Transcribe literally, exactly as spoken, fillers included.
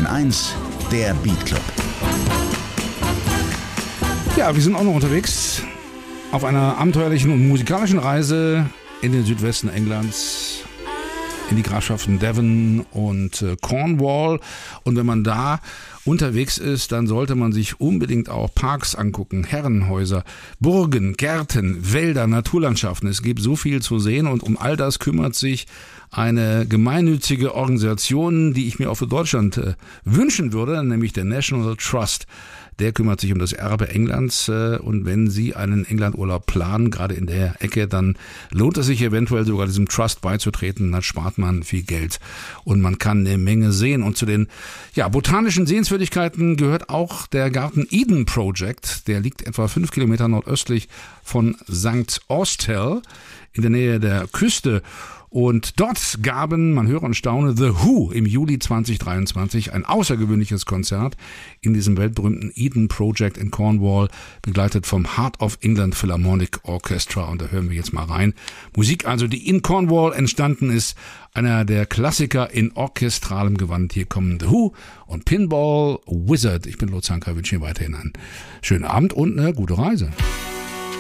neun eins, der Beat Club. Ja, wir sind auch noch unterwegs auf einer abenteuerlichen und musikalischen Reise in den Südwesten Englands, in die Grafschaften Devon und äh, Cornwall. Und wenn man da unterwegs ist, dann sollte man sich unbedingt auch Parks angucken, Herrenhäuser, Burgen, Gärten, Wälder, Naturlandschaften. Es gibt so viel zu sehen und um all das kümmert sich eine gemeinnützige Organisation, die ich mir auch für Deutschland äh, wünschen würde, nämlich der National Trust. Der kümmert sich um das Erbe Englands äh, und wenn Sie einen Englandurlaub planen, gerade in der Ecke, dann lohnt es sich eventuell sogar diesem Trust beizutreten. Dann spart man viel Geld und man kann eine Menge sehen. Und zu den ja, botanischen Sehenswürdigkeiten gehört auch der Garten Eden Project. Der liegt etwa fünf Kilometer nordöstlich von Sankt Austell in der Nähe der Küste. Und dort gaben, man höre und staune, The Who im Juli zwanzig dreiundzwanzig ein außergewöhnliches Konzert in diesem weltberühmten Eden Project in Cornwall, begleitet vom Heart of England Philharmonic Orchestra. Und da hören wir jetzt mal rein. Musik also, die in Cornwall entstanden ist, einer der Klassiker in orchestralem Gewand. Hier kommen The Who und Pinball Wizard. Ich bin Lutz Hanka, wünsche Ihnen weiterhin einen schönen Abend und eine gute Reise.